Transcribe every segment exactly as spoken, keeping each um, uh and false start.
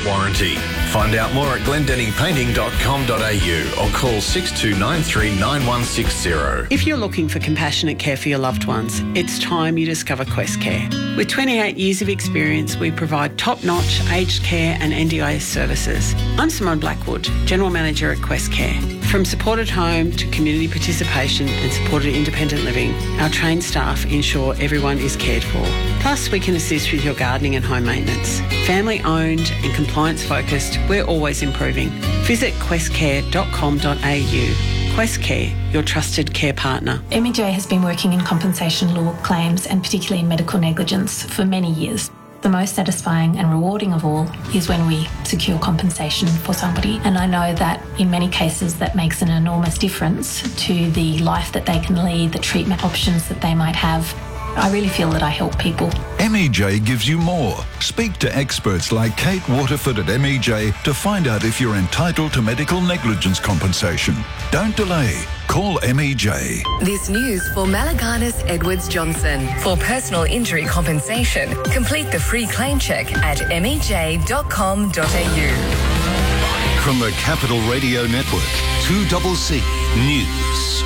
warranty. Find out more at glendinning painting dot com dot a u or call six two nine three nine one six zero. If you're looking for compassionate care for your loved ones, it's time you discover Quest Care. With twenty-eight years of experience, we provide top-notch aged care and N D I S services. I'm Simone Blackwood, General Manager at Quest Care. From supported home to community participation and supported independent living, our trained staff ensure everyone is cared for. Plus, we can assist with your gardening and home maintenance. Family owned and compliance focused, we're always improving. Visit quest care dot com dot a u. Quest Care, your trusted care partner. M E J has been working in compensation law claims and particularly in medical negligence for many years. The most satisfying and rewarding of all is when we secure compensation for somebody. And I know that in many cases that makes an enormous difference to the life that they can lead, the treatment options that they might have. I really feel that I help people. M E J gives you more. Speak to experts like Kate Waterford at M E J to find out if you're entitled to medical negligence compensation. Don't delay. Call M E J. This news for Malaganas Edwards Johnson. For personal injury compensation, complete the free claim check at m e j dot com dot a u. From the Capital Radio Network, two C C News.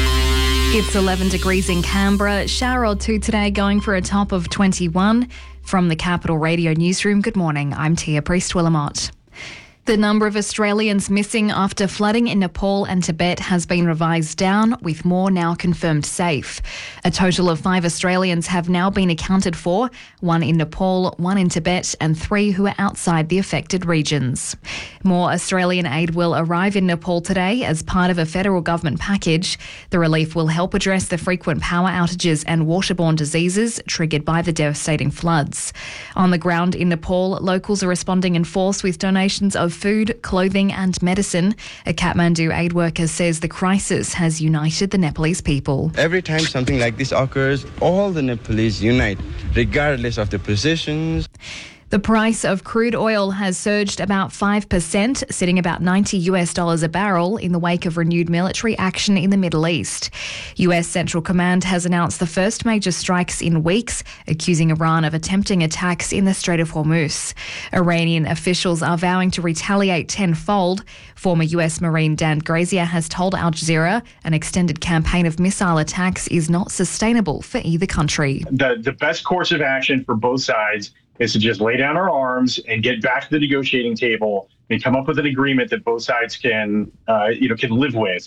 It's eleven degrees in Canberra. Shower or two today, going for a top of twenty-one. From the Capital Radio Newsroom, good morning. I'm Tia Priest-Willamott. The number of Australians missing after flooding in Nepal and Tibet has been revised down, with more now confirmed safe. A total of five Australians have now been accounted for, one in Nepal, one in Tibet, and three who are outside the affected regions. More Australian aid will arrive in Nepal today as part of a federal government package. The relief will help address the frequent power outages and waterborne diseases triggered by the devastating floods. On the ground in Nepal, locals are responding in force with donations of food, clothing and medicine. A Kathmandu aid worker says the crisis has united the Nepalese people. Every time something like this occurs, all the Nepalese unite, regardless of the positions. The price of crude oil has surged about five percent, sitting about ninety US dollars a barrel in the wake of renewed military action in the Middle East. U S Central Command has announced the first major strikes in weeks, accusing Iran of attempting attacks in the Strait of Hormuz. Iranian officials are vowing to retaliate tenfold. Former U S Marine Dan Grazier has told Al Jazeera an extended campaign of missile attacks is not sustainable for either country. The, the best course of action for both sides is to just lay down our arms and get back to the negotiating table and come up with an agreement that both sides can, uh, you know, can live with.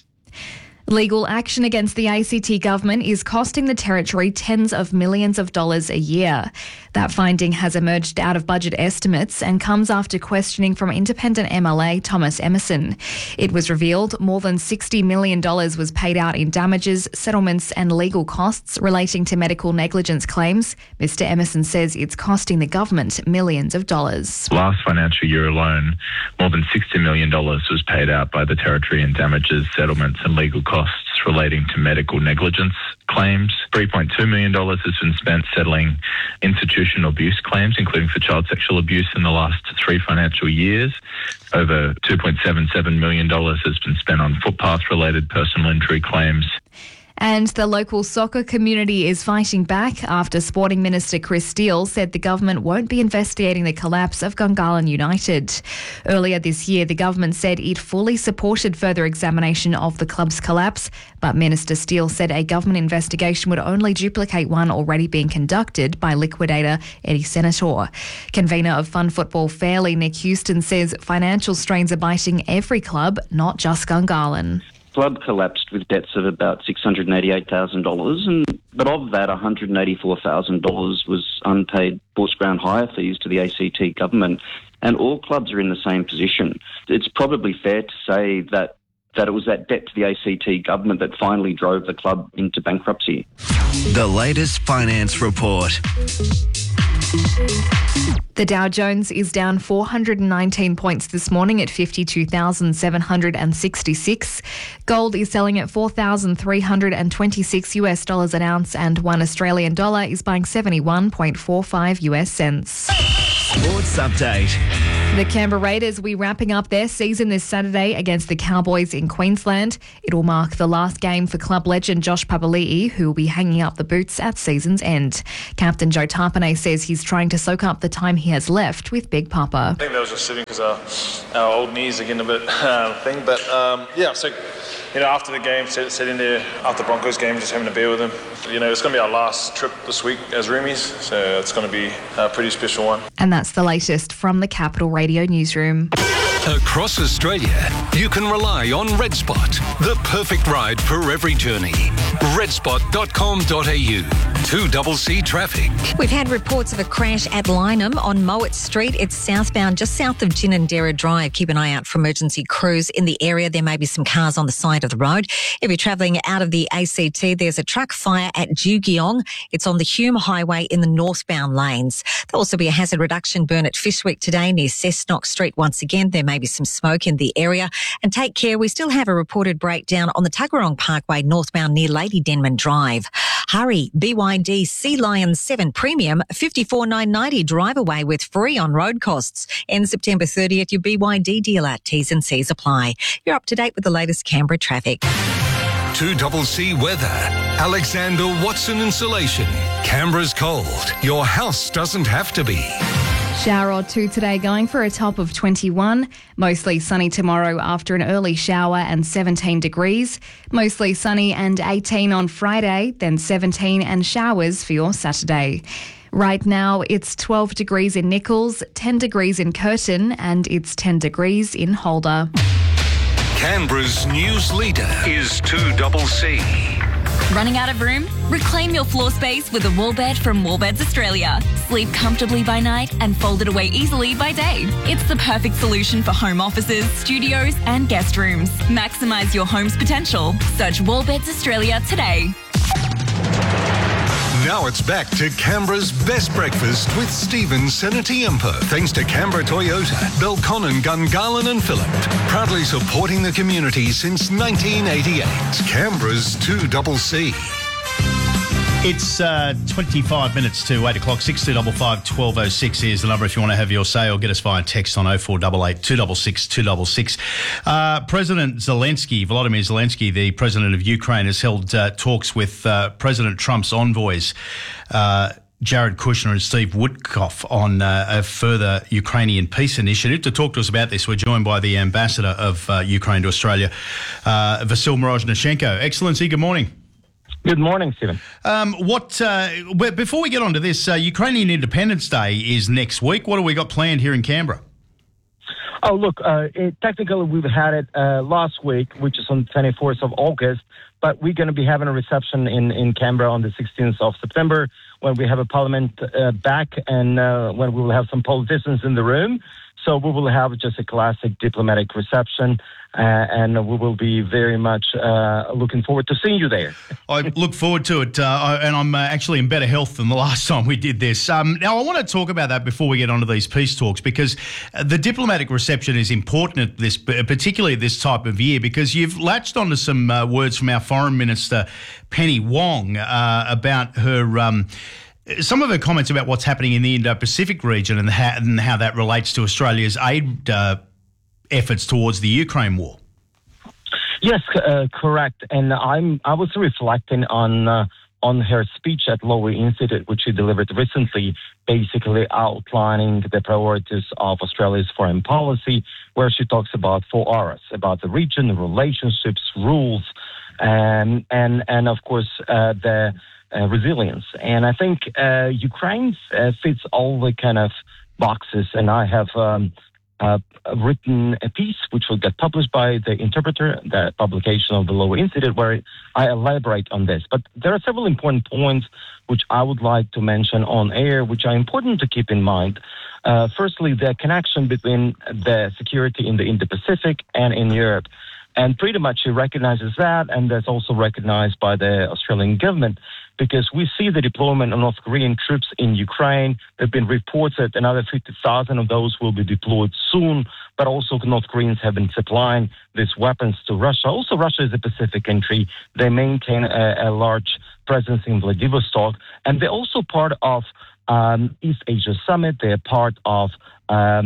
Legal action against the A C T government is costing the territory tens of millions of dollars a year. That finding has emerged out of budget estimates and comes after questioning from independent M L A Thomas Emerson. It was revealed more than sixty million dollars was paid out in damages, settlements and legal costs relating to medical negligence claims. Mister Emerson says it's costing the government millions of dollars. Last financial year alone, more than sixty million dollars was paid out by the territory in damages, settlements and legal costs. costs relating to medical negligence claims. three point two million dollars has been spent settling institutional abuse claims, including for child sexual abuse in the last three financial years. Over two point seven seven million dollars has been spent on footpath-related personal injury claims. And the local soccer community is fighting back after Sporting Minister Chris Steele said the government won't be investigating the collapse of Gungahlin United. Earlier this year, the government said it fully supported further examination of the club's collapse, but Minister Steele said a government investigation would only duplicate one already being conducted by liquidator Eddie Senator. Convener of Fun Football Fairly, Nick Houston, says financial strains are biting every club, not just Gungahlin. Club collapsed with debts of about six hundred eighty-eight thousand dollars, and but of that, one hundred eighty-four thousand dollars was unpaid forced ground hire fees to the A C T government, and all clubs are in the same position. It's probably fair to say that that it was that debt to the A C T government that finally drove the club into bankruptcy. The latest finance report. The Dow Jones is down four hundred nineteen points this morning at fifty-two thousand seven hundred sixty-six. Gold is selling at four thousand three hundred twenty-six US dollars an ounce, and one Australian dollar is buying seventy-one point four five US cents. Sports update. The Canberra Raiders will be wrapping up their season this Saturday against the Cowboys in Queensland. It will mark the last game for club legend Josh Papali'i, who will be hanging up the boots at season's end. Captain Joe Tarpanay says he's trying to soak up the time he has left with Big Papa. I think that was just sitting because our, our old knees are getting a bit uh, thing. But um, yeah, so you know, after the game, sit, sitting there after the Broncos game, just having a beer with him. You know, it's going to be our last trip this week as roomies, so it's going to be a pretty special one. And that's the latest from the Capital Radio newsroom. Across Australia, you can rely on RedSpot, the perfect ride for every journey. red spot dot com dot a u. two C traffic. We've had reports of a crash at Lynham on Mowat Street. It's southbound, just south of Ginninderra Drive. Keep an eye out for emergency crews in the area. There may be some cars on the side of the road. If you're travelling out of the A C T, there's a truck fire at Jugeong. It's on the Hume Highway in the northbound lanes. There'll also be a hazard reduction burn at Fishwick today near Cessnock Street. Once again, there may be some smoke in the area. And take care, we still have a reported breakdown on the Tuggeranong Parkway northbound near Lady Denman Drive. Hurry, B Y D Sea Lion seven Premium, fifty-four thousand nine hundred ninety drive away with free on-road costs. End September thirtieth, your B Y D dealer. T's and C's apply. You're up to date with the latest Canberra traffic. two C weather. Alexander Watson Insulation. Canberra's cold. Your house doesn't have to be. Shower or two today, going for a top of twenty-one. Mostly sunny tomorrow after an early shower and seventeen degrees. Mostly sunny and eighteen on Friday, then seventeen and showers for your Saturday. Right now, it's twelve degrees in Nichols, ten degrees in Curtin, and it's ten degrees in Holder. Canberra's news leader is two C. Running out of room? Reclaim your floor space with a wall bed from Wallbeds Australia. Sleep comfortably by night and fold it away easily by day. It's the perfect solution for home offices, studios and guest rooms. Maximise your home's potential. Search Wallbeds Australia today. Now it's back to Canberra's best breakfast with Stephen Senatiempo. Thanks to Canberra Toyota, Belconnen, Gungahlin and Phillip. Proudly supporting the community since nineteen eighty-eight. Canberra's two C. It's uh, twenty-five minutes to eight o'clock. six two five five, one two zero six is the number if you want to have your say, or get us via text on oh four eight eight, two six six, two six six. Uh, President Zelensky, Volodymyr Zelensky, the president of Ukraine, has held uh, talks with uh, President Trump's envoys, uh, Jared Kushner and Steve Witkoff, on uh, a further Ukrainian peace initiative. To talk to us about this, we're joined by the ambassador of uh, Ukraine to Australia, uh, Vasyl Morozhnichenko. Excellency, good morning. Good morning, Stephen. Um, what? Uh, before we get on to this, uh, Ukrainian Independence Day is next week. What have we got planned here in Canberra? Oh, look, uh, it, technically we've had it uh, last week, which is on the twenty-fourth of August, but we're going to be having a reception in, in Canberra on the sixteenth of September when we have a parliament uh, back and uh, when we will have some politicians in the room. So we will have just a classic diplomatic reception, uh, and we will be very much uh, looking forward to seeing you there. I look forward to it, uh, and I'm uh, actually in better health than the last time we did this. Um, now, I want to talk about that before we get onto these peace talks, because the diplomatic reception is important at this, particularly at this type of year, because you've latched onto some uh, words from our Foreign Minister, Penny Wong, uh, about her... Um, Some of her comments about what's happening in the Indo-Pacific region and how, and how that relates to Australia's aid uh, efforts towards the Ukraine war. Yes, uh, correct. And I'm I was reflecting on uh, on her speech at Lowy Institute, which she delivered recently, basically outlining the priorities of Australia's foreign policy, where she talks about four R's, about the region, the relationships, rules, and and and of course uh, the Uh, resilience. And I think uh, Ukraine uh, fits all the kind of boxes. And I have um, uh, written a piece which will get published by the Interpreter, the publication of the Lowy Institute, where I elaborate on this. But there are several important points which I would like to mention on air, which are important to keep in mind. Uh, firstly, the connection between the security in the Indo-Pacific and in Europe. And pretty much she recognizes that, and that's also recognized by the Australian government, because we see the deployment of North Korean troops in Ukraine. There have been reports that another fifty thousand of those will be deployed soon, but also North Koreans have been supplying these weapons to Russia. Also, Russia is a Pacific country. They maintain a, a large presence in Vladivostok, and they're also part of um, East Asia Summit. They're part of... Um,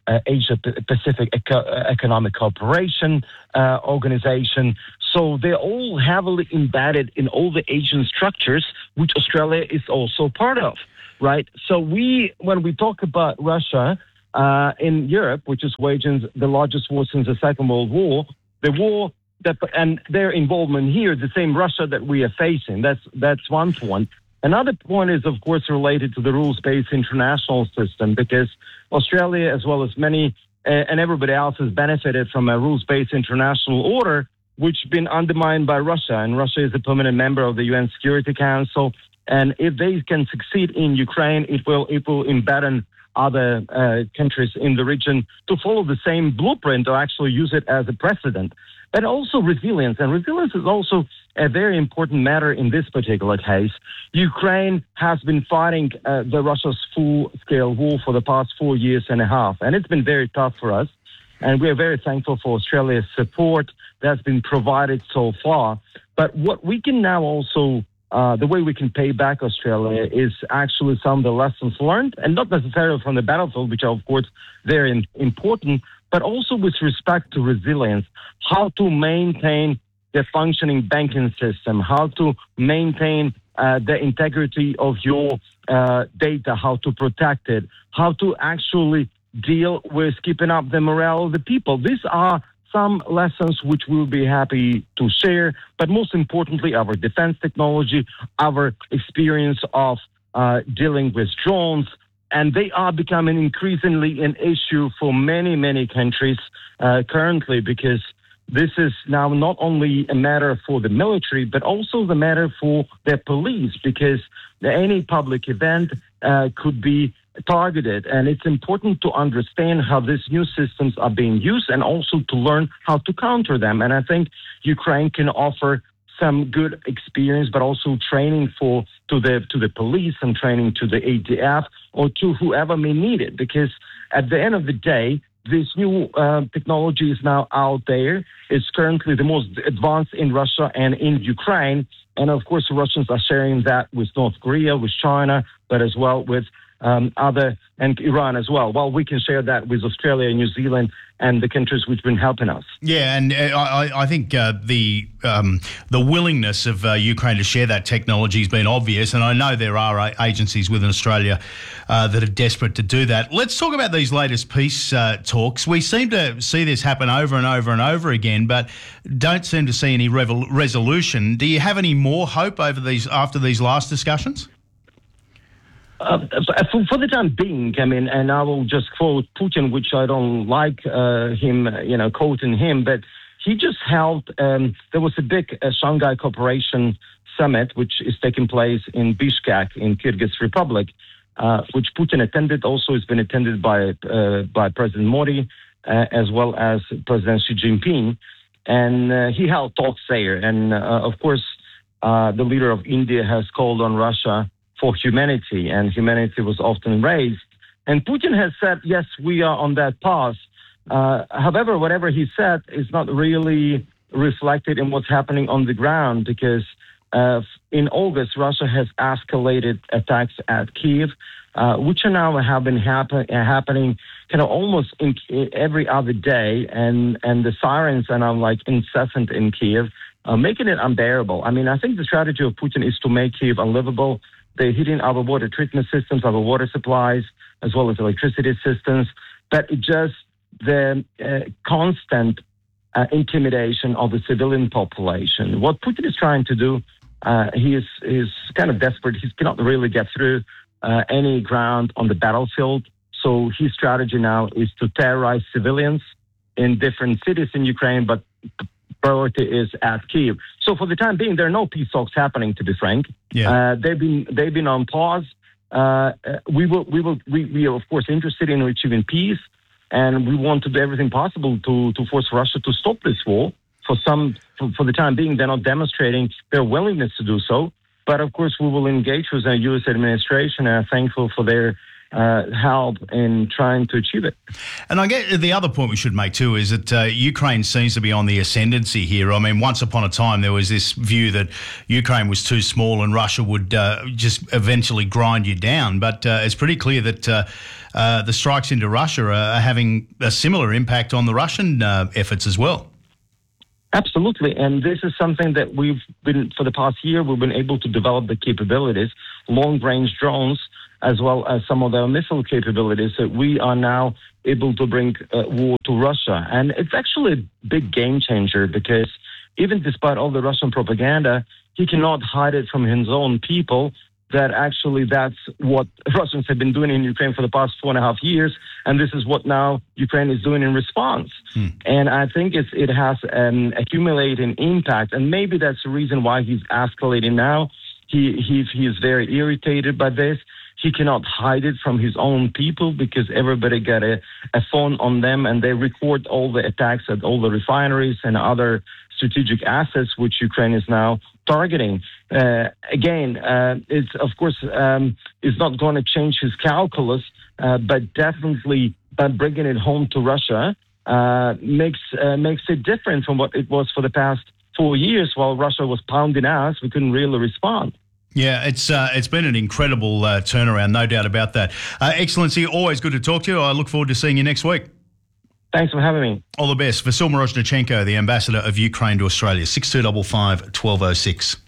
uh, Asia Pacific Eco- Economic Cooperation uh, Organization. So they're all heavily embedded in all the Asian structures, which Australia is also part of, right? So we, when we talk about Russia uh, in Europe, which is waging the largest war since the Second World War, the war that and their involvement here, the same Russia that we are facing. That's that's one point. Another point is, of course, related to the rules-based international system, because Australia, as well as many uh, and everybody else, has benefited from a rules-based international order, which has been undermined by Russia. And Russia is a permanent member of the U N Security Council. And if they can succeed in Ukraine, it will it will embolden other uh, countries in the region to follow the same blueprint or actually use it as a precedent. But also resilience. And resilience is also a very important matter in this particular case. Ukraine has been fighting uh, the Russia's full-scale war for the past four years and a half. And it's been very tough for us. And we are very thankful for Australia's support that's been provided so far. But what we can now also, uh, the way we can pay back Australia is actually some of the lessons learned, and not necessarily from the battlefield, which are, of course, very in- important, but also with respect to resilience, how to maintain the functioning banking system, how to maintain uh, the integrity of your uh, data, how to protect it, how to actually deal with keeping up the morale of the people. These are some lessons which we'll be happy to share, but most importantly, our defense technology, our experience of uh, dealing with drones, and they are becoming increasingly an issue for many, many countries uh, currently, because this is now not only a matter for the military, but also the matter for the police, because any public event uh, could be targeted. And it's important to understand how these new systems are being used and also to learn how to counter them. And I think Ukraine can offer some good experience, but also training for to the to the police and training to the A D F or to whoever may need it. Because at the end of the day, this new uh, technology is now out there. It's currently the most advanced in Russia and in Ukraine. And of course, the Russians are sharing that with North Korea, with China, but as well with um, other, and Iran as well. Well, we can share that with Australia, New Zealand, and the countries which have been helping us. Yeah, and I, I think uh, the um, the willingness of uh, Ukraine to share that technology has been obvious, and I know there are agencies within Australia uh, that are desperate to do that. Let's talk about these latest peace uh, talks. We seem to see this happen over and over and over again, but don't seem to see any revol- resolution. Do you have any more hope over these after these last discussions? Uh, for, for the time being, I mean, and I will just quote Putin, which I don't like uh, him, you know, quoting him, but he just held, um, there was a big uh, Shanghai Cooperation Summit, which is taking place in Bishkek in Kyrgyz Republic, uh, which Putin attended. Also, it's been attended by uh, by President Modi uh, as well as President Xi Jinping, and uh, he held talks there. And uh, of course, uh, the leader of India has called on Russia for humanity, and humanity was often raised. And Putin has said, yes, we are on that path. Uh, however, whatever he said is not really reflected in what's happening on the ground, because uh, in August, Russia has escalated attacks at Kyiv, uh, which are now have been happen- happening kind of almost in, in every other day, and, and the sirens are now like incessant in Kyiv, uh, making it unbearable. I mean, I think the strategy of Putin is to make Kyiv unlivable. They're hitting our water treatment systems, our water supplies, as well as electricity systems. But it just the uh, constant uh, intimidation of the civilian population. What Putin is trying to do, uh, he is is kind of desperate. He cannot really get through uh, any ground on the battlefield. So his strategy now is to terrorize civilians in different cities in Ukraine, but priority is at Kyiv. So for the time being, there are no peace talks happening, to be frank. Yeah. Uh, they've been they've been on pause. Uh, we will we will we, we are of course interested in achieving peace, and we want to do everything possible to to force Russia to stop this war. For some, for, for the time being, they're not demonstrating their willingness to do so. But of course, we will engage with the U S administration, and are thankful for their Uh, help in trying to achieve it. And I guess the other point we should make too is that uh, Ukraine seems to be on the ascendancy here. I mean, once upon a time there was this view that Ukraine was too small and Russia would uh, just eventually grind you down. But uh, it's pretty clear that uh, uh, the strikes into Russia are, are having a similar impact on the Russian uh, efforts as well. Absolutely. And this is something that we've been, for the past year, we've been able to develop the capabilities, long-range drones, as well as some of the missile capabilities that we are now able to bring uh, war to Russia. And it's actually a big game changer because even despite all the Russian propaganda, he cannot hide it from his own people that actually that's what Russians have been doing in Ukraine for the past four and a half years, and this is what now Ukraine is doing in response. Hmm. And I think it's, it has an accumulating impact, and maybe that's the reason why he's escalating now. He, he, he is very irritated by this. He cannot hide it from his own people because everybody got a, a phone on them, and they record all the attacks at all the refineries and other strategic assets, which Ukraine is now targeting. Uh, again, uh, it's of course um, it's not going to change his calculus, uh, but definitely by bringing it home to Russia uh, makes uh, makes it different from what it was for the past four years. While Russia was pounding us, we couldn't really respond. Yeah, it's uh, it's been an incredible uh, turnaround, no doubt about that. Uh, Excellency, always good to talk to you. I look forward to seeing you next week. Thanks for having me. All the best. Vasyl Morozhnachenko, the ambassador of Ukraine to Australia, six two five five, one two zero six.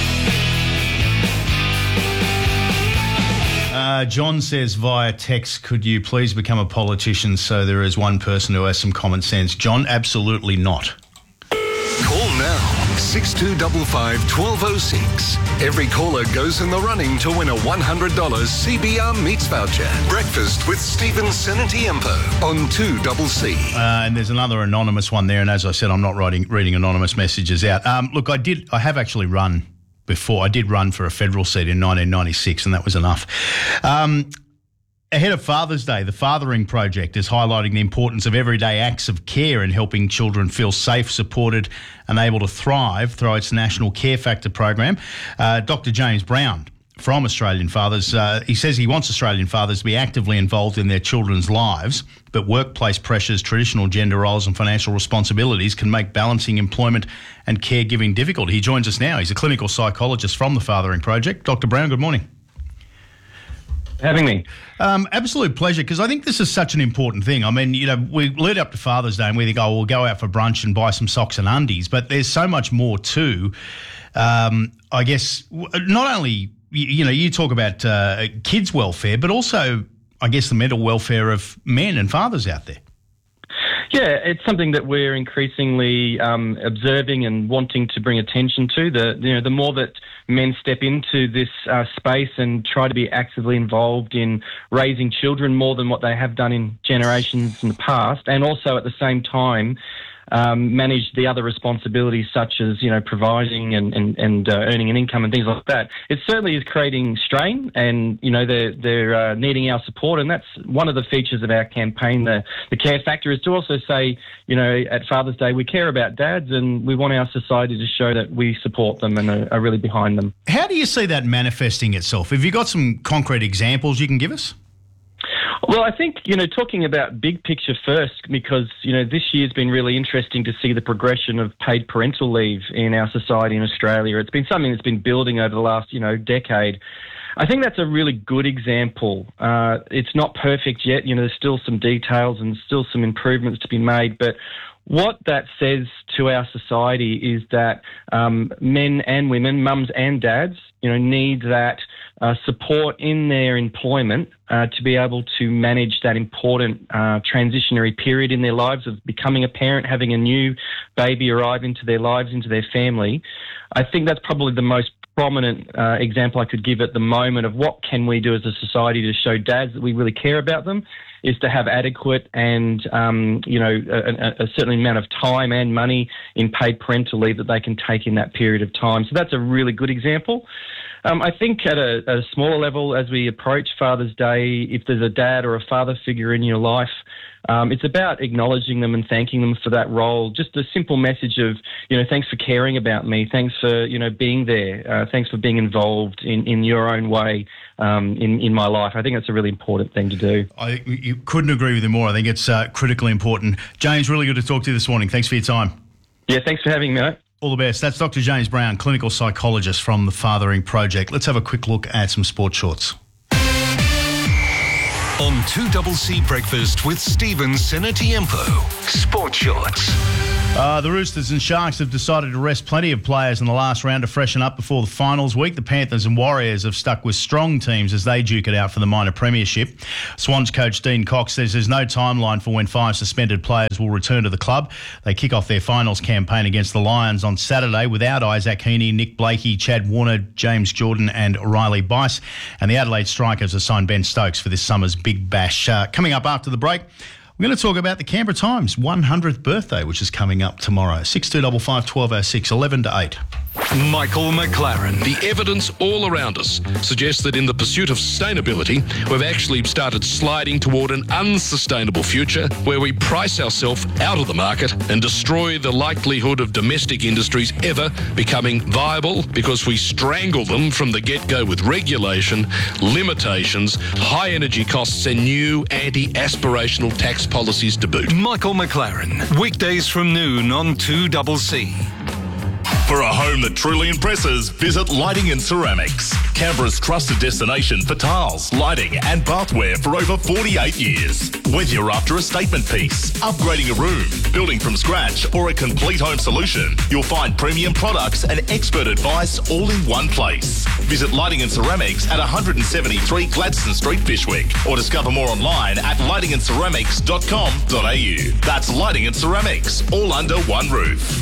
Uh, John says via text, could you please become a politician so there is one person who has some common sense? John, absolutely not. Call now, six two five five, one two zero six. Every caller goes in the running to win a one hundred dollars C B R Meats voucher. Breakfast with Stephen Senatiempo on two C C. Uh, and there's another anonymous one there, and as I said, I'm not writing, reading anonymous messages out. Um, look, I did, I have actually run before. I did run for a federal seat in nineteen ninety-six, and that was enough. Um, Ahead of Father's Day, the Fathering Project is highlighting the importance of everyday acts of care in helping children feel safe, supported and able to thrive through its National Care Factor program. Uh, Doctor James Brown from Australian Fathers, uh, he says he wants Australian fathers to be actively involved in their children's lives, but workplace pressures, traditional gender roles and financial responsibilities can make balancing employment and caregiving difficult. He joins us now. He's a clinical psychologist from the Fathering Project. Doctor Brown, good morning. Having me. Um, absolute pleasure, because I think this is such an important thing. I mean, you know, we lead up to Father's Day and we think, oh, we'll go out for brunch and buy some socks and undies, but there's so much more too. Um, I guess not only, you know, you talk about uh, kids' welfare, but also, I guess, the mental welfare of men and fathers out there. Yeah, it's something that we're increasingly um, observing and wanting to bring attention to. The you know the more that men step into this uh, space and try to be actively involved in raising children more than what they have done in generations in the past, and also at the same time um, manage the other responsibilities such as you know providing and and, and uh, earning an income and things like that. It certainly is creating strain, and you know they're they're uh, needing our support, and that's one of the features of our campaign. The the Care Factor is to also say, you know, at Father's Day we care about dads, and we want our society to show that we support them and are, are really behind them. How do you see that manifesting itself? Have you got some concrete examples you can give us? Well, I think, you know, talking about big picture first, because, you know, this year's been really interesting to see the progression of paid parental leave in our society in Australia. It's been something that's been building over the last, you know, decade. I think that's a really good example. Uh, it's not perfect yet. You know, there's still some details and still some improvements to be made, but what that says to our society is that um, men and women, mums and dads, you know, need that uh, support in their employment uh, to be able to manage that important uh, transitionary period in their lives of becoming a parent, having a new baby arrive into their lives, into their family. I think that's probably the most prominent uh, example I could give at the moment of what can we do as a society to show dads that we really care about them, is to have adequate and, um, you know, a, a certain amount of time and money in paid parental leave that they can take in that period of time. So that's a really good example. Um, I think at a, at a smaller level, as we approach Father's Day, if there's a dad or a father figure in your life, um, it's about acknowledging them and thanking them for that role. Just a simple message of, you know, thanks for caring about me. Thanks for, you know, being there. Uh, thanks for being involved in, in your own way um, in, in my life. I think that's a really important thing to do. I you couldn't agree with you more. I think it's uh, critically important. James, really good to talk to you this morning. Thanks for your time. Yeah, thanks for having me, mate. All the best. That's Doctor James Brown, clinical psychologist from the Fathering Project. Let's have a quick look at some sports shorts. On two C Breakfast with Stephen Senatiempo. Sport Shorts. Uh, the Roosters and Sharks have decided to rest plenty of players in the last round to freshen up before the finals week. The Panthers and Warriors have stuck with strong teams as they duke it out for the minor premiership. Swans coach Dean Cox says there's no timeline for when five suspended players will return to the club. They kick off their finals campaign against the Lions on Saturday without Isaac Heaney, Nick Blakey, Chad Warner, James Jordan and Riley Bice. And the Adelaide Strikers have signed Ben Stokes for this summer's Big Bash. Uh, coming up after the break, we're going to talk about the Canberra Times one hundredth birthday, which is coming up tomorrow. six two five five, one two oh six, eleven to eight. Michael McLaren. The evidence all around us suggests that in the pursuit of sustainability, we've actually started sliding toward an unsustainable future where we price ourselves out of the market and destroy the likelihood of domestic industries ever becoming viable because we strangle them from the get-go with regulation, limitations, high energy costs and new anti-aspirational tax policies to boot. Michael McLaren. Weekdays from noon on two C. For a home that truly impresses, visit Lighting and Ceramics, Canberra's trusted destination for tiles, lighting and bathware for over forty-eight years. Whether you're after a statement piece, upgrading a room, building from scratch or a complete home solution, you'll find premium products and expert advice all in one place. Visit Lighting and Ceramics at one seventy-three Gladstone Street, Fyshwick, or discover more online at lighting and ceramics dot com dot a u. That's Lighting and Ceramics, all under one roof.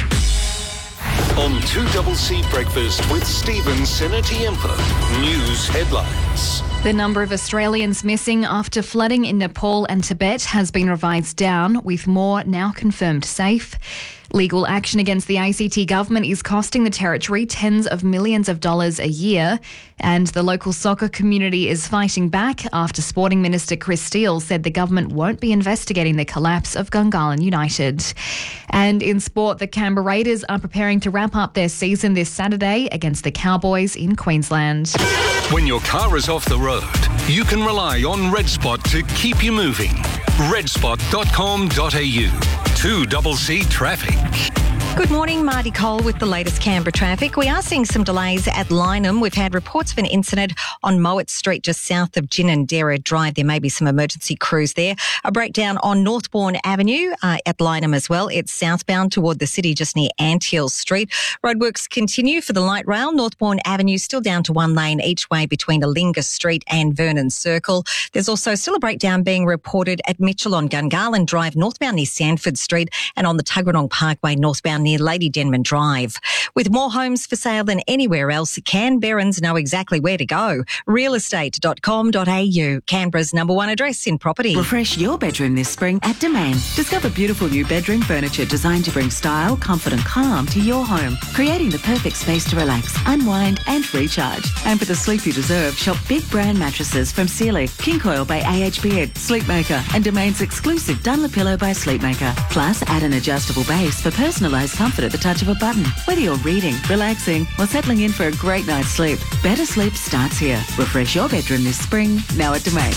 On two C Breakfast with Stephen Senatiempo. News headlines. The number of Australians missing after flooding in Nepal and Tibet has been revised down, with more now confirmed safe. Legal action against the A C T government is costing the territory tens of millions of dollars a year, and the local soccer community is fighting back after Sporting Minister Chris Steele said the government won't be investigating the collapse of Gungahlin United. And in sport, the Canberra Raiders are preparing to wrap up their season this Saturday against the Cowboys in Queensland. When your car is off the road, you can rely on RedSpot to keep you moving. red spot dot com dot a u. two C Traffic. Good morning, Marty Cole with the latest Canberra traffic. We are seeing some delays at Lynham. We've had reports of an incident on Mowat Street just south of Ginninderra Drive. There may be some emergency crews there. A breakdown on Northbourne Avenue uh, at Lynham as well. It's southbound toward the city just near Anthill Street. Roadworks continue for the light rail. Northbourne Avenue still down to one lane each way between Alinga Street and Vernon Circle. There's also still a breakdown being reported at Mitchell on Gungahlin Drive northbound near Sanford Street and on the Tuggeranong Parkway northbound near Lady Denman Drive. With more homes for sale than anywhere else, Canberrans know exactly where to go. real estate dot com dot a u, Canberra's number one address in property. Refresh your bedroom this spring at Domain. Discover beautiful new bedroom furniture designed to bring style, comfort and calm to your home, creating the perfect space to relax, unwind and recharge. And for the sleep you deserve, shop big brand mattresses from Sealy, King Coil by A H Beard, Sleepmaker and Domain's exclusive Dunlopillow by Sleepmaker. Plus, add an adjustable base for personalised comfort at the touch of a button. Whether you're reading, relaxing or settling in for a great night's sleep, better sleep starts here. Refresh your bedroom this spring, now at Domain.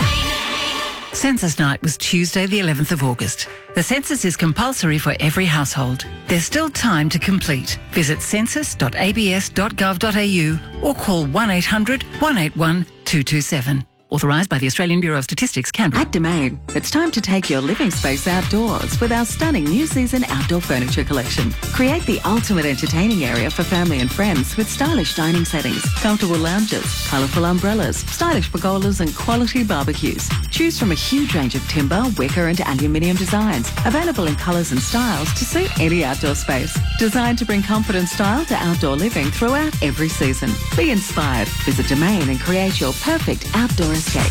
Census night was Tuesday the eleventh of August. The census is compulsory for every household. There's still time to complete. Visit census dot a b s dot gov dot a u or call one eight hundred, one eight one, two two seven. Authorised by the Australian Bureau of Statistics, Canberra. At Domain, it's time to take your living space outdoors with our stunning new season outdoor furniture collection. Create the ultimate entertaining area for family and friends with stylish dining settings, comfortable lounges, colourful umbrellas, stylish pergolas and quality barbecues. Choose from a huge range of timber, wicker and aluminium designs, available in colours and styles to suit any outdoor space. Designed to bring comfort and style to outdoor living throughout every season. Be inspired. Visit Domain and create your perfect outdoor escape.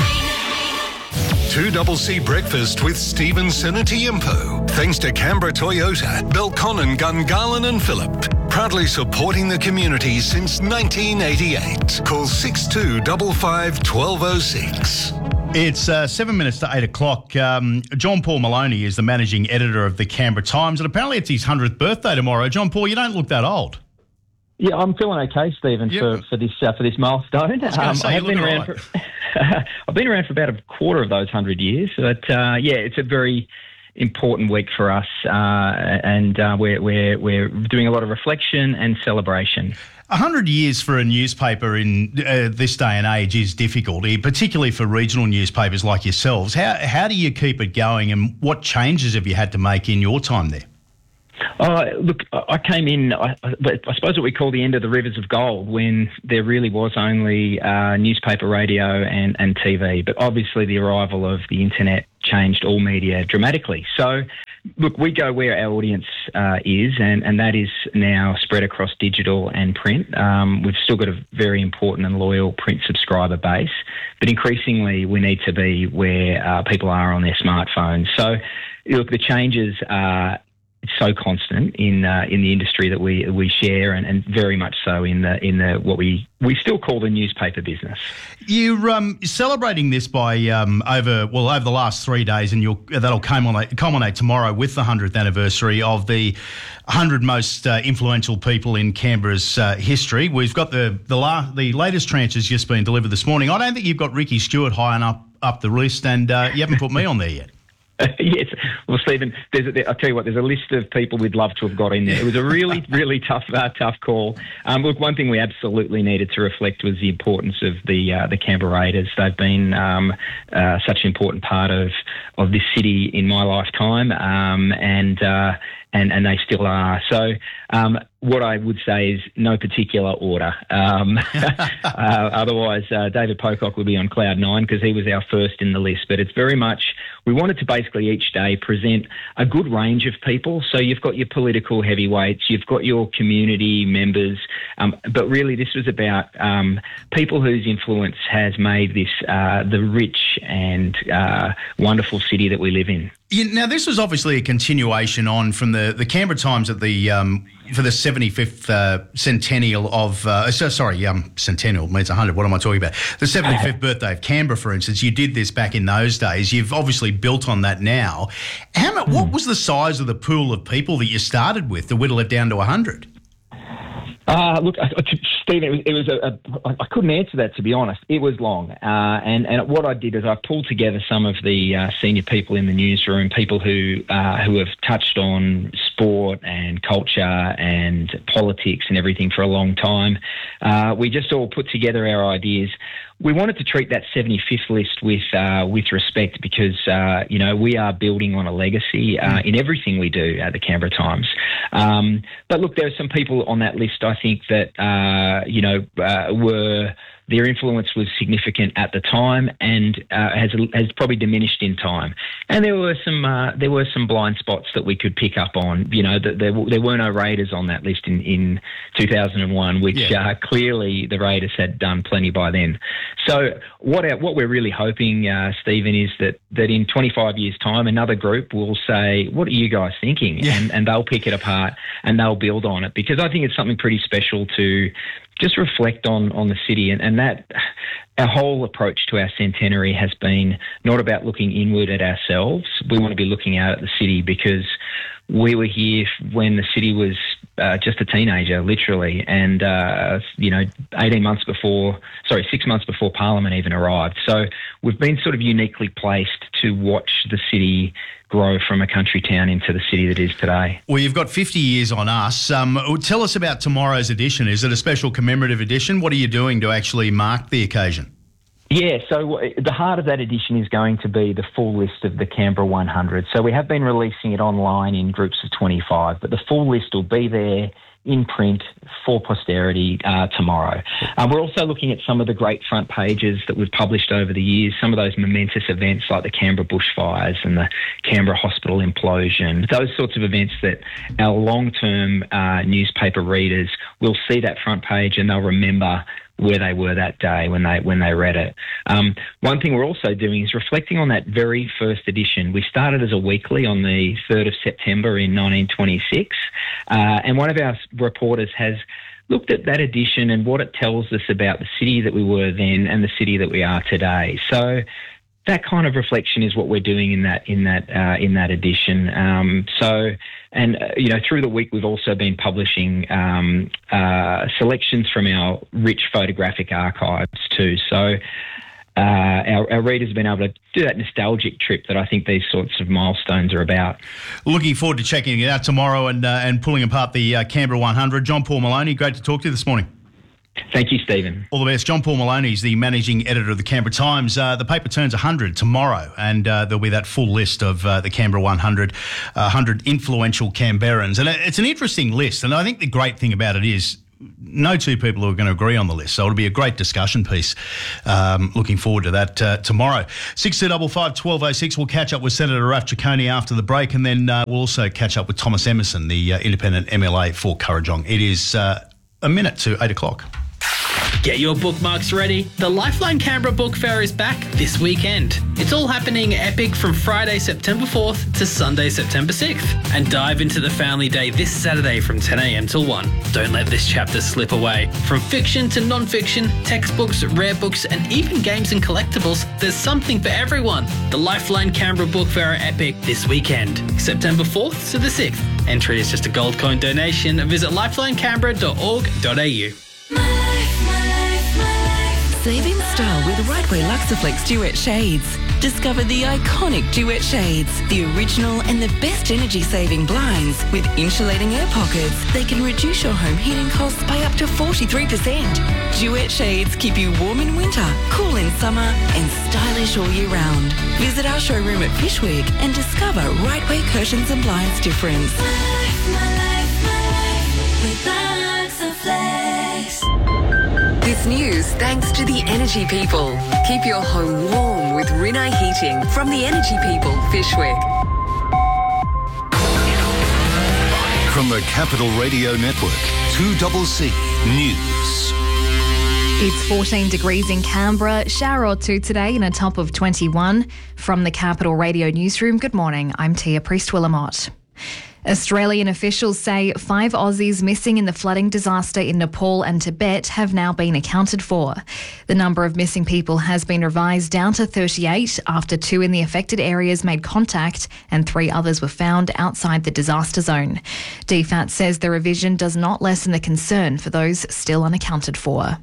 two C Breakfast with Stephen Senatiempo. Thanks to Canberra Toyota, Belconnen, Gungahlin and Phillip. Proudly supporting the community since nineteen eighty-eight. Call six two five five, one two oh six. It's uh, seven minutes to eight o'clock. Um, John Paul Maloney is the managing editor of the Canberra Times, and apparently it's his one hundredth birthday tomorrow. John Paul, you don't look that old. Yeah, I'm feeling okay, Stephen, yeah. for, for this uh, for this milestone. I was um, say, I have been around. right. For, I've been around for about a quarter of those hundred years, but uh, yeah, it's a very important week for us, uh, and uh, we're, we're, we're doing a lot of reflection and celebration. A hundred years for a newspaper in uh, this day and age is difficult, particularly for regional newspapers like yourselves. How how do you keep it going, and what changes have you had to make in your time there? Uh, look, I came in, I, I suppose what we call the end of the rivers of gold, when there really was only uh, newspaper, radio and, and T V. But obviously the arrival of the internet changed all media dramatically. So, look, we go where our audience uh, is, and, and that is now spread across digital and print. Um, we've still got a very important and loyal print subscriber base, but increasingly we need to be where uh, people are on their smartphones. So, look, the changes are so constant in uh, in the industry that we we share, and, and very much so in the in the what we we still call the newspaper business. You're um, celebrating this by um, over well over the last three days, and you'll, that'll culminate, culminate tomorrow with the hundredth anniversary of the one hundred most uh, influential people in Canberra's uh, history. We've got the the, la- the latest tranche has just been delivered this morning. I don't think you've got Ricky Stewart high enough up the list, and uh, you haven't put me on there yet. Yes. Well, Stephen, there's a, there, I'll tell you what, there's a list of people we'd love to have got in there. It was a really, really tough uh, tough call. Um, look, one thing we absolutely needed to reflect was the importance of the uh, the Canberra Raiders. They've been um, uh, such an important part of, of this city in my lifetime, um, and, uh, and and they still are. So um, what I would say is no particular order. Um, uh, otherwise, uh, David Pocock would be on cloud nine because he was our first in the list. But it's very much, we wanted to basically each day present a good range of people. So you've got your political heavyweights, you've got your community members, um, but really this was about um, people whose influence has made this uh, the rich and uh, wonderful city that we live in. Yeah, now, this was obviously a continuation on from the, the Canberra Times at the um, for the seventy-fifth uh, centennial of uh, so, sorry um, centennial means one hundred. What am I talking about? The seventy-fifth birthday of Canberra, for instance. You did this back in those days. You've obviously built on that now. How much, what was the size of the pool of people that you started with to whittle it down to one hundred? Uh, look, Stephen, it was, it was a, a, I couldn't answer that, to be honest. It was long. Uh, and, and what I did is I pulled together some of the uh, senior people in the newsroom, people who uh, who have touched on sport and culture and politics and everything for a long time. Uh, we just all put together our ideas. We wanted to treat that seventy-fifth list with uh, with respect because, uh, you know, we are building on a legacy uh, in everything we do at the Canberra Times. Um, but look, there are some people on that list, I think, that, uh, you know, uh, were... their influence was significant at the time and uh, has has probably diminished in time. And there were some uh, there were some blind spots that we could pick up on. You know, that there there were no Raiders on that list in, in two thousand one, which yeah. uh, clearly the Raiders had done plenty by then. So what our, what we're really hoping, uh, Stephen, is that that in twenty-five years' time, another group will say, "What are you guys thinking?" Yeah. And and they'll pick it apart and they'll build on it, because I think it's something pretty special to just reflect on, on the city, and, and that our whole approach to our centenary has been not about looking inward at ourselves. We want to be looking out at the city because we were here when the city was uh, just a teenager, literally, and, uh, you know, eighteen months before, sorry, six months before Parliament even arrived. So we've been sort of uniquely placed to watch the city grow from a country town into the city that is today. Well, you've got fifty years on us. Um, tell us about tomorrow's edition. Is it a special commemorative edition? What are you doing to actually mark the occasion? Yeah, so the heart of that edition is going to be the full list of the Canberra one hundred. So we have been releasing it online in groups of twenty-five, but the full list will be there in print for posterity uh, tomorrow. Uh, we're also looking at some of the great front pages that we've published over the years, some of those momentous events like the Canberra bushfires and the Canberra hospital implosion, those sorts of events that our long-term uh, newspaper readers will see that front page and they'll remember where they were that day when they when they read it. Um, one thing we're also doing is reflecting on that very first edition. We started as a weekly on the third of September in nineteen twenty-six, uh, and one of our reporters has looked at that edition and what it tells us about the city that we were then and the city that we are today. So that kind of reflection is what we're doing in that in that uh, in that edition. Um, so, and uh, you know, through the week we've also been publishing um, uh, selections from our rich photographic archives too. So, uh, our, our readers have been able to do that nostalgic trip that I think these sorts of milestones are about. Looking forward to checking it out tomorrow and uh, and pulling apart the uh, Canberra one hundred. John Paul Maloney, great to talk to you this morning. Thank you, Stephen. All the best. John Paul Maloney is the managing editor of the Canberra Times. Uh, the paper turns one hundred tomorrow, and uh, there'll be that full list of uh, the Canberra one hundred, uh, one hundred influential Canberrans. And it's an interesting list, and I think the great thing about it is no two people are going to agree on the list, so it'll be a great discussion piece. Um, looking forward to that uh, tomorrow. six two five five, one two oh six. We'll catch up with Senator Raf Ciccone after the break, and then uh, we'll also catch up with Thomas Emerson, the uh, independent M L A for Kurrajong. It is uh, a minute to eight o'clock. Get your bookmarks ready. The Lifeline Canberra Book Fair is back this weekend. It's all happening epic from Friday, September fourth to Sunday, September sixth. And dive into the Family Day this Saturday from ten a.m. till one. Don't let this chapter slip away. From fiction to non-fiction, textbooks, rare books, and even games and collectibles, there's something for everyone. The Lifeline Canberra Book Fair are epic this weekend, September fourth to the sixth. Entry is just a gold coin donation. Visit lifeline canberra dot org dot a u. Saving style with Rightway Luxaflex Duet Shades. Discover the iconic Duet Shades, the original and the best energy-saving blinds with insulating air pockets. They can reduce your home heating costs by up to forty-three percent. Duet Shades keep you warm in winter, cool in summer, and stylish all year round. Visit our showroom at Fishwick and discover Rightway curtains and blinds difference. My life, my life, my life with Luxaflex. This news thanks to the Energy People. Keep your home warm with Rinnai Heating from the Energy People, Fishwick. From the Capital Radio Network, two C C News. It's fourteen degrees in Canberra, shower or two today and a top of twenty-one. From the Capital Radio Newsroom, good morning, I'm Tia Priest-Willamott. Australian officials say five Aussies missing in the flooding disaster in Nepal and Tibet have now been accounted for. The number of missing people has been revised down to thirty-eight after two in the affected areas made contact and three others were found outside the disaster zone. D F A T says the revision does not lessen the concern for those still unaccounted for.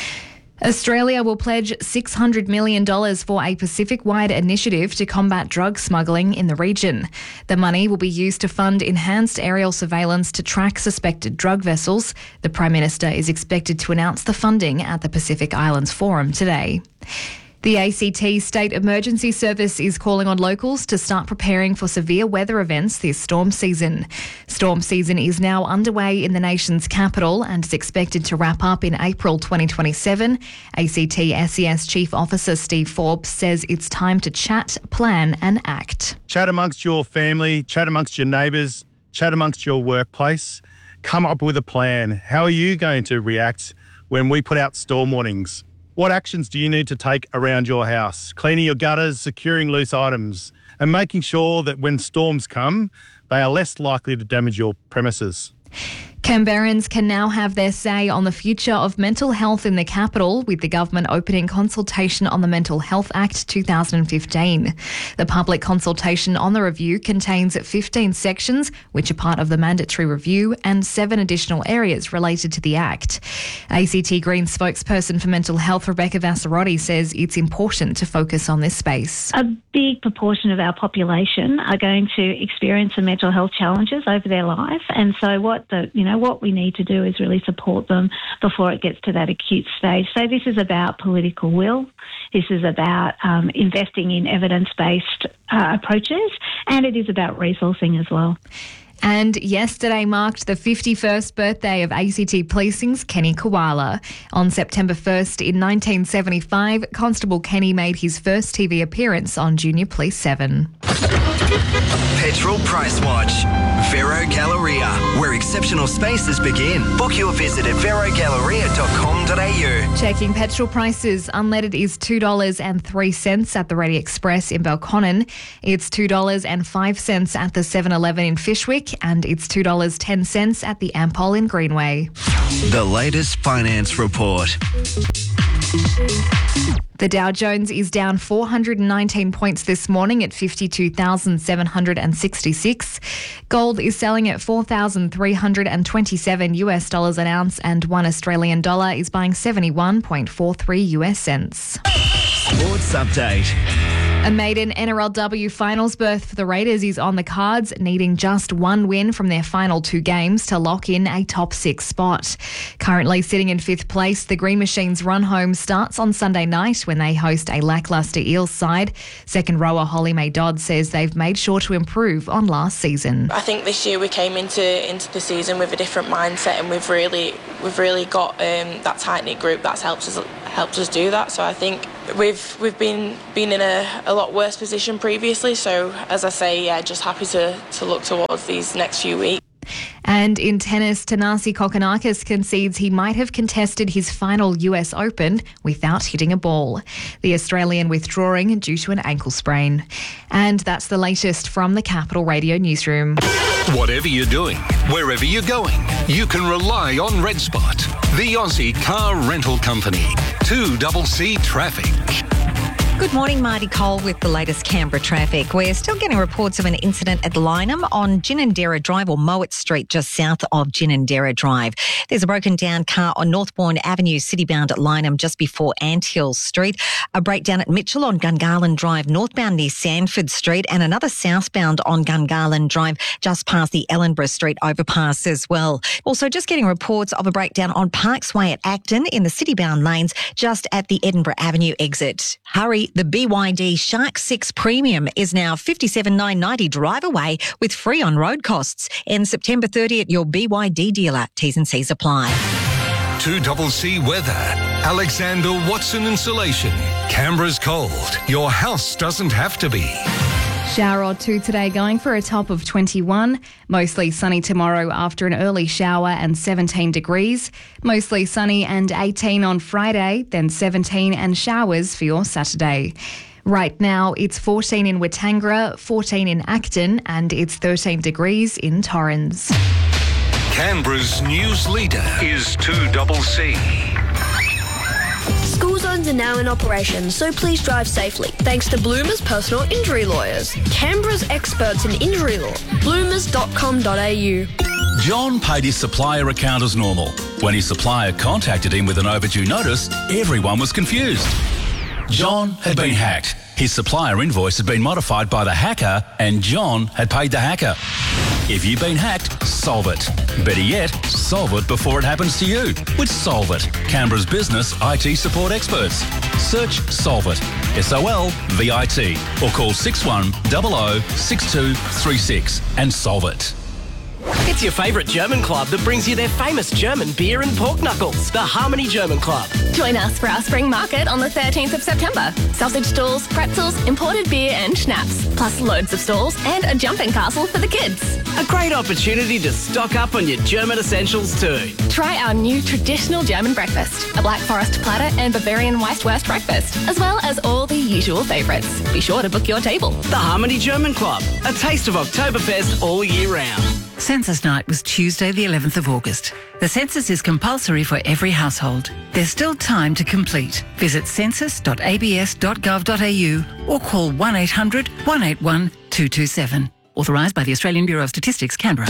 Australia will pledge six hundred million dollars for a Pacific-wide initiative to combat drug smuggling in the region. The money will be used to fund enhanced aerial surveillance to track suspected drug vessels. The Prime Minister is expected to announce the funding at the Pacific Islands Forum today. The A C T State Emergency Service is calling on locals to start preparing for severe weather events this storm season. Storm season is now underway in the nation's capital and is expected to wrap up in April twenty twenty-seven. A C T S E S Chief Officer Steve Forbes says it's time to chat, plan and act. Chat amongst your family, chat amongst your neighbours, chat amongst your workplace. Come up with a plan. How are you going to react when we put out storm warnings? What actions do you need to take around your house? Cleaning your gutters, securing loose items, and making sure that when storms come, they are less likely to damage your premises. Canberrans can now have their say on the future of mental health in the capital, with the government opening consultation on the Mental Health Act two thousand fifteen. The public consultation on the review contains fifteen sections, which are part of the mandatory review, and seven additional areas related to the Act. A C T Green spokesperson for mental health, Rebecca Vassarotti, says it's important to focus on this space. A big proportion of our population are going to experience some mental health challenges over their life, and so what the you know what we need to do is really support them before it gets to that acute stage. So this is about political will. This is about um, investing in evidence-based uh, approaches, and it is about resourcing as well. And yesterday marked the fifty-first birthday of A C T Policing's Kenny Koala. On September first in nineteen seventy-five, Constable Kenny made his first T V appearance on Junior Police seven. Petrol Price Watch. Vero Galleria, where exceptional spaces begin. Book your visit at vero galleria dot com dot a u. Checking petrol prices. Unleaded is two dollars and three cents at the Ready Express in Belconnen. It's two dollars and five cents at the seven eleven in Fishwick, and it's two dollars and ten cents at the Ampol in Greenway. The latest finance report. The Dow Jones is down four hundred nineteen points this morning at fifty-two thousand seven hundred sixty-six. Gold is selling at four thousand three hundred twenty-seven US dollars an ounce, and one Australian dollar is buying seventy-one point four three US cents. Sports Update. A maiden N R L W finals berth for the Raiders is on the cards, needing just one win from their final two games to lock in a top six spot. Currently sitting in fifth place, the Green Machines' run home starts on Sunday night when they host a lacklustre Eels side. Second rower Holly May Dodd says they've made sure to improve on last season. I think this year we came into into the season with a different mindset, and we've really we've really got um, that tight knit group that's helped us helped us do that. So I think we've we've been been in a, a lot worse position previously. So as I say, yeah, just happy to to look towards these next few weeks. And in tennis, Thanasi Kokkinakis concedes he might have contested his final U S Open without hitting a ball. The Australian withdrawing due to an ankle sprain. And that's the latest from the Capital Radio newsroom. Whatever you're doing, wherever you're going, you can rely on Red Spot, the Aussie car rental company. two C C Traffic. Good morning, Marty Cole with the latest Canberra traffic. We're still getting reports of an incident at Lynham on Ginninderra Drive or Mowat Street, just south of Ginninderra Drive. There's a broken down car on Northbourne Avenue, citybound at Lynham, just before Anthill Street. A breakdown at Mitchell on Gungahlin Drive, northbound near Sanford Street, and another southbound on Gungahlin Drive, just past the Ellenborough Street overpass as well. Also, just getting reports of a breakdown on Parks Way at Acton in the citybound lanes, just at the Edinburgh Avenue exit. Hurry. The B Y D Shark six Premium is now fifty-seven thousand nine hundred ninety dollars drive away with free on-road costs. End September thirtieth at your B Y D dealer. T's and C's apply. two C C Weather. Alexander Watson Insulation. Canberra's cold. Your house doesn't have to be. Shower or two today, going for a top of twenty-one. Mostly sunny tomorrow after an early shower and seventeen degrees. Mostly sunny and eighteen on Friday, then seventeen and showers for your Saturday. Right now, it's fourteen in Wittangra, fourteen in Acton, and it's thirteen degrees in Torrens. Canberra's news leader is two C C. School zones are now in operation, so please drive safely. Thanks to Bloomers Personal Injury Lawyers, Canberra's experts in injury law. bloomers dot com dot a u. John paid his supplier account as normal. When his supplier contacted him with an overdue notice, everyone was confused. John had been hacked. His supplier invoice had been modified by the hacker, and John had paid the hacker. If you've been hacked, solve it. Better yet, solve it before it happens to you with Solve It, Canberra's business I T support experts. Search Solve It, S O L V I T, or call six one zero zero six two three six and solve it. It's your favourite German club that brings you their famous German beer and pork knuckles, the Harmony German Club. Join us for our spring market on the thirteenth of September. Sausage stalls, pretzels, imported beer and schnapps, plus loads of stalls and a jumping castle for the kids. A great opportunity to stock up on your German essentials too. Try our new traditional German breakfast, a Black Forest platter and Bavarian Weisswurst breakfast, as well as all the usual favourites. Be sure to book your table. The Harmony German Club, a taste of Oktoberfest all year round. Census night was Tuesday the eleventh of August. The census is compulsory for every household. There's still time to complete. Visit census dot a b s dot gov dot a u or call one eight hundred one eight one two two seven. Authorised by the Australian Bureau of Statistics, Canberra.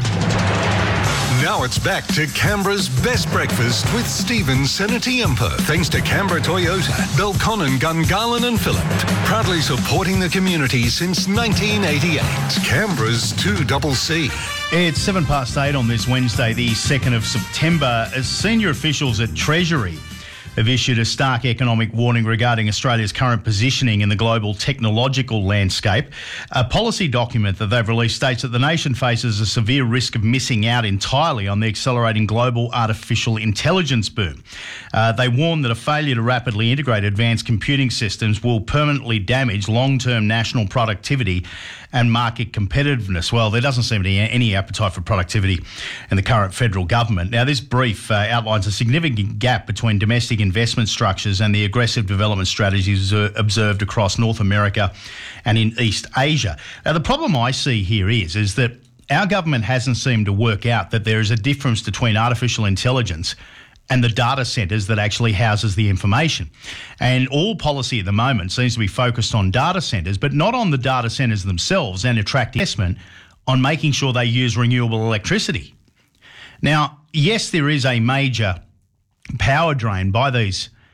Now it's back to Canberra's best breakfast with Stephen Senatiempo. Thanks to Canberra Toyota, Belconnen, Gungahlin and Phillip. Proudly supporting the community since nineteen eighty-eight. Canberra's two C C. It's seven past eight on this Wednesday, the second of September. As senior officials at Treasury have issued a stark economic warning regarding Australia's current positioning in the global technological landscape. A policy document that they've released states that the nation faces a severe risk of missing out entirely on the accelerating global artificial intelligence boom. Uh, they warn that a failure to rapidly integrate advanced computing systems will permanently damage long-term national productivity and market competitiveness. Well, there doesn't seem to be any appetite for productivity in the current federal government. Now, this brief uh, outlines a significant gap between domestic investment structures and the aggressive development strategies uh, observed across North America and in East Asia. Now, the problem I see here is, is that our government hasn't seemed to work out that there is a difference between artificial intelligence and the data centres that actually houses the information. And all policy at the moment seems to be focused on data centres, but not on the data centres themselves and attracting investment on making sure they use renewable electricity. Now, yes, there is a major power drain by these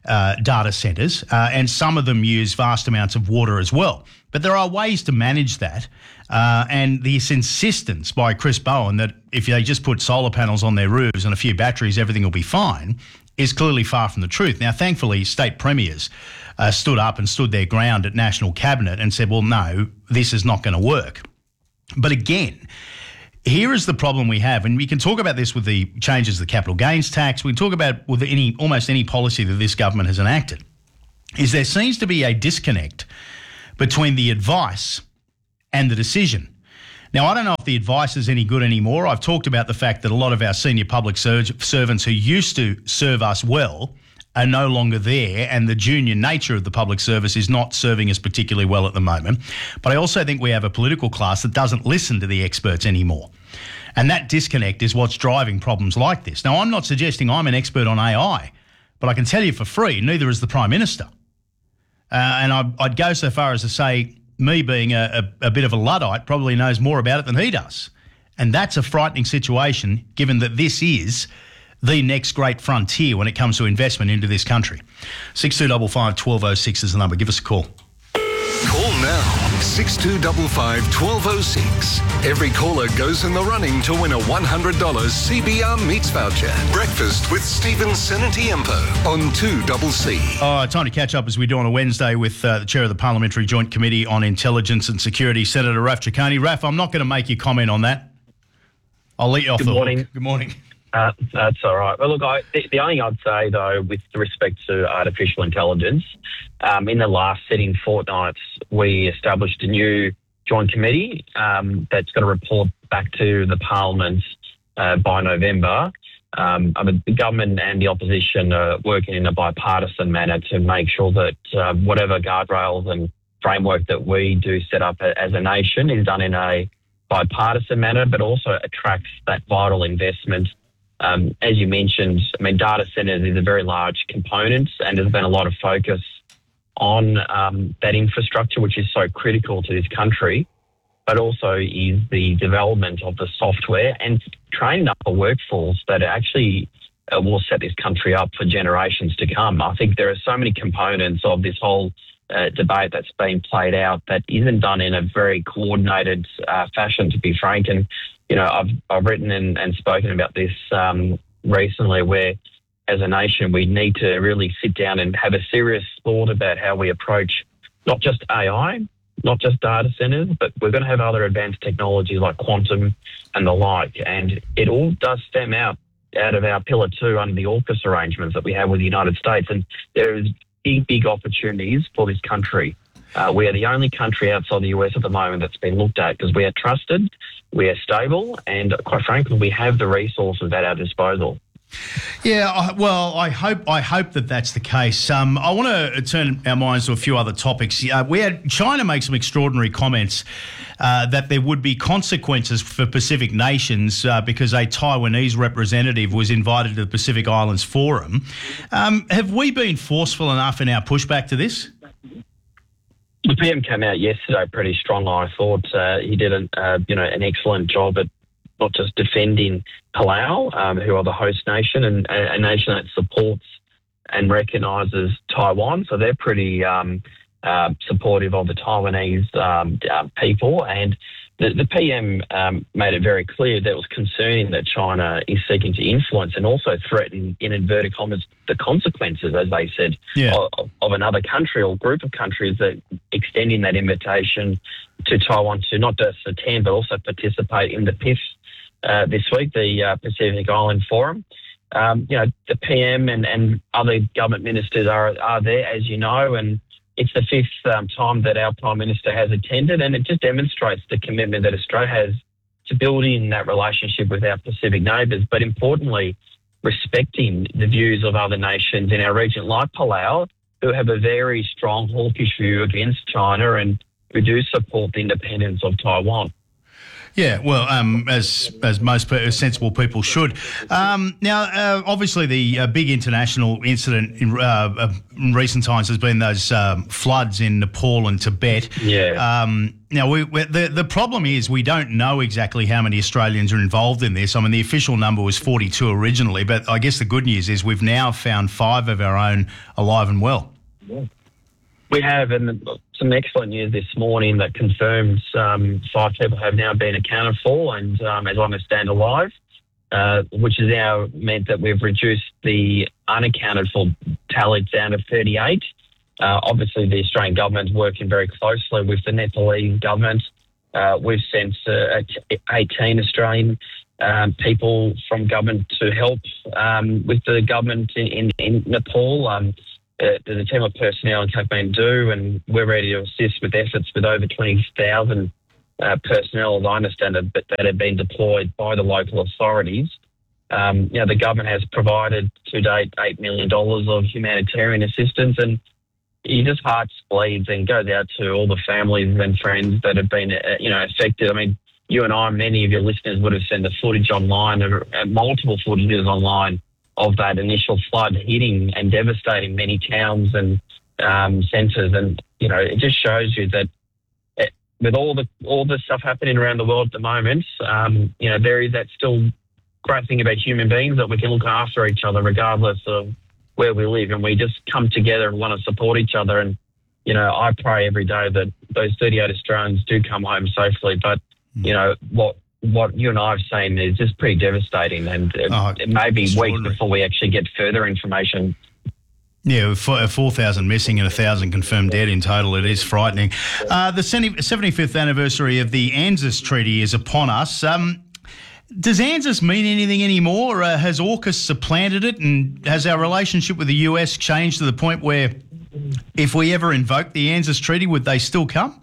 uh, data centres, uh, and some of them use vast amounts of water as well. But there are ways to manage that, uh, and this insistence by Chris Bowen that if they just put solar panels on their roofs and a few batteries, everything will be fine, is clearly far from the truth. Now, thankfully, state premiers uh, stood up and stood their ground at National Cabinet and said, well, no, this is not going to work. But again, here is the problem we have, and we can talk about this with the changes to the capital gains tax. We can talk about with any almost any policy that this government has enacted, is there seems to be a disconnect between the advice and the decision. Now, I don't know if the advice is any good anymore. I've talked about the fact that a lot of our senior public ser- servants who used to serve us well are no longer there, and the junior nature of the public service is not serving us particularly well at the moment. But I also think we have a political class that doesn't listen to the experts anymore. And that disconnect is what's driving problems like this. Now, I'm not suggesting I'm an expert on A I, but I can tell you for free, neither is the Prime Minister. Uh, and I, I'd go so far as to say, me being a, a, a bit of a Luddite, probably knows more about it than he does. And that's a frightening situation, given that this is the next great frontier when it comes to investment into this country. six two five five, one two zero six is the number. Give us a call. Call now, six two five five, one two zero six. Every caller goes in the running to win a one hundred dollars C B R Meats voucher. Breakfast with Stephen Senatiempo on two C C. Oh, time to catch up as we do on a Wednesday with uh, the Chair of the Parliamentary Joint Committee on Intelligence and Security, Senator Raf Ciccone. Raf, I'm not going to make you comment on that. I'll let you off Good the morning. hook. Good morning. Uh, that's all right. Well, look, I, the, the only thing I'd say, though, with respect to artificial intelligence, um, in the last sitting fortnights, we established a new joint committee um, that's going to report back to the Parliament uh, by November. Um, I mean, the government and the opposition are working in a bipartisan manner to make sure that uh, whatever guardrails and framework that we do set up as a nation is done in a bipartisan manner, but also attracts that vital investment. Um, as you mentioned, I mean, data centres is a very large component, and there's been a lot of focus on um, that infrastructure, which is so critical to this country, but also is the development of the software and training up a workforce that actually uh, will set this country up for generations to come. I think there are so many components of this whole uh, debate that's been played out that isn't done in a very coordinated uh, fashion, to be frank. And you know, I've I've written and, and spoken about this um, recently, where as a nation we need to really sit down and have a serious thought about how we approach not just A I, not just data centres, but we're going to have other advanced technologies like quantum and the like. And it all does stem out out of our Pillar two under the AUKUS arrangements that we have with the United States. And there is big, big opportunities for this country. Uh, we are the only country outside the U S at the moment that's been looked at because we are trusted, we are stable, and quite frankly, we have the resources at our disposal. Yeah, I- well, I hope I hope that that's the case. Um, I want to turn our minds to a few other topics. Uh, we had China make some extraordinary comments uh, that there would be consequences for Pacific nations uh, because a Taiwanese representative was invited to the Pacific Islands Forum. Um, have we been forceful enough in our pushback to this? The P M came out yesterday pretty strong. I thought uh, he did an, uh, you know, an excellent job at not just defending Palau, um, who are the host nation and a, a nation that supports and recognises Taiwan. So they're pretty um, uh, supportive of the Taiwanese um, uh, people. And the, the P M um, made it very clear that it was concerning that China is seeking to influence and also threaten, in inverted commas, the consequences, as they said, yeah. of, of another country or group of countries that extending that invitation to Taiwan to not just attend but also participate in the P I F uh, this week, the uh, Pacific Island Forum. Um, you know, the P M and, and other government ministers are are there, as you know, and it's the fifth um, time that our Prime Minister has attended, and it just demonstrates the commitment that Australia has to building that relationship with our Pacific neighbours, but importantly, respecting the views of other nations in our region, like Palau, who have a very strong hawkish view against China and who do support the independence of Taiwan. Yeah, well, um, as as most pe- as sensible people should. Um, now, uh, obviously, the uh, big international incident in, uh, uh, in recent times has been those um, floods in Nepal and Tibet. Yeah. Um, now, we, we, the the problem is we don't know exactly how many Australians are involved in this. I mean, the official number was forty-two originally, but I guess the good news is we've now found five of our own alive and well. Yeah. We have, and some excellent news this morning that confirms um, five people have now been accounted for and, um, as I understand, alive, uh, which has now meant that we've reduced the unaccounted for tally down to thirty-eight. Uh, obviously, the Australian government is working very closely with the Nepalese government. Uh, we've sent uh, eighteen Australian um, people from government to help um, with the government in, in, in Nepal. Um, Uh, there's a team of personnel in Kathmandu, and we're ready to assist with efforts with over twenty thousand uh, personnel, as I understand it, but that have been deployed by the local authorities. Um, you know, the government has provided to date eight million dollars of humanitarian assistance, and your just heart bleeds and goes out to all the families and friends that have been, uh, you know, affected. I mean, you and I, many of your listeners would have seen the footage online, uh, multiple footages online, of that initial flood hitting and devastating many towns and um, centres. And, you know, it just shows you that it, with all the all the stuff happening around the world at the moment, um, you know, there is that still great thing about human beings that we can look after each other regardless of where we live, and we just come together and want to support each other. And, you know, I pray every day that those thirty-eight Australians do come home safely. But, you know, what what you and I have seen is just pretty devastating, and it, Oh, it may be weeks before we actually get further information. Yeah, with four thousand missing and one thousand confirmed dead in total, it is frightening. Uh, the seventy-fifth anniversary of the ANZUS Treaty is upon us. Um, does ANZUS mean anything anymore? Uh, has AUKUS supplanted it, and has our relationship with the U S changed to the point where if we ever invoke the ANZUS Treaty, would they still come?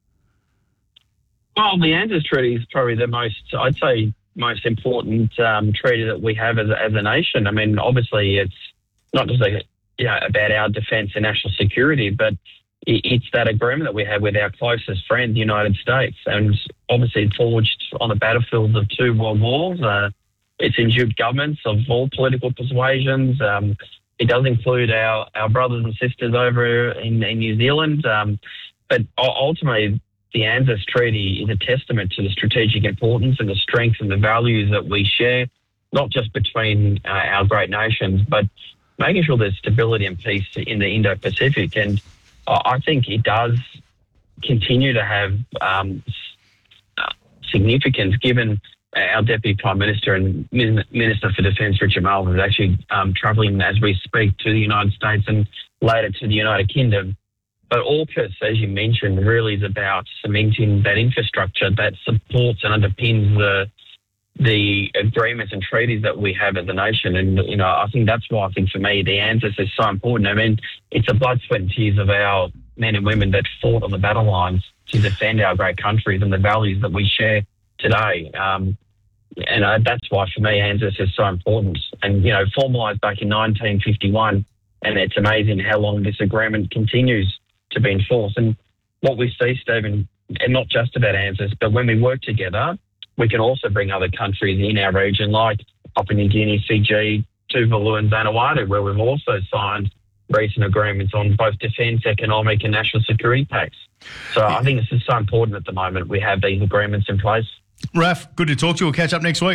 Well, the ANZUS Treaty is probably the most, I'd say, most important um, treaty that we have as a, as a nation. I mean, obviously, it's not just a, you know, about our defence and national security, but it, it's that agreement that we have with our closest friend, the United States. And obviously, it's forged on the battlefields of two world wars. Uh, it's endured governments of all political persuasions. Um, it does include our, our brothers and sisters over in, in New Zealand. Um, but ultimately, the ANZUS Treaty is a testament to the strategic importance and the strength and the values that we share, not just between uh, our great nations, but making sure there's stability and peace in the Indo-Pacific. And uh, I think it does continue to have um, uh, significance, given our Deputy Prime Minister and Minister for Defence, Richard Marles, is actually um, travelling as we speak to the United States and later to the United Kingdom. But AUKUS, as you mentioned, really is about cementing that infrastructure that supports and underpins the the agreements and treaties that we have as a nation. And, you know, I think that's why I think for me the ANZUS is so important. I mean, it's the blood, sweat and tears of our men and women that fought on the battle lines to defend our great countries and the values that we share today. Um, and uh, that's why for me ANZUS is so important. And, you know, formalised back in nineteen fifty-one, and it's amazing how long this agreement continues to be enforced. And what we see, Stephen, and not just about ANZUS, but when we work together, we can also bring other countries in our region, like Papua New Guinea, Fiji, Tuvalu and Vanuatu, where we've also signed recent agreements on both defence, economic and national security pacts. So I think this is so important at the moment we have these agreements in place. Raf, good to talk to you. We'll catch up next week.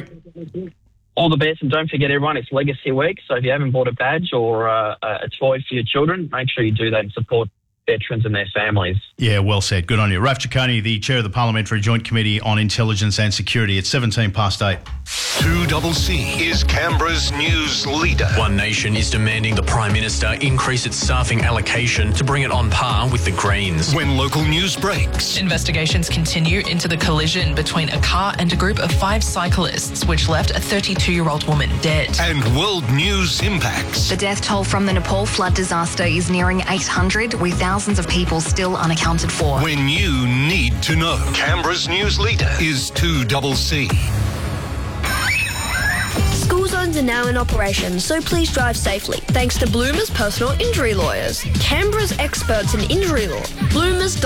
All the best, and don't forget, everyone, it's Legacy Week. So if you haven't bought a badge or uh, a toy for your children, make sure you do that and support veterans and their families. Yeah, well said. Good on you. Raf Ciccone, the Chair of the Parliamentary Joint Committee on Intelligence and Security. It's seventeen past eight. two C C is Canberra's news leader. One Nation is demanding the Prime Minister increase its staffing allocation to bring it on par with the Greens. When local news breaks. Investigations continue into the collision between a car and a group of five cyclists, which left a thirty-two-year-old woman dead. And world news impacts. The death toll from the Nepal flood disaster is nearing eight hundred, with thousands of people still unaccounted for. When you need to know. Canberra's news leader is two C C. School zones are now in operation, so please drive safely. Thanks to Bloomers Personal Injury Lawyers, Canberra's experts in injury law. Bloomers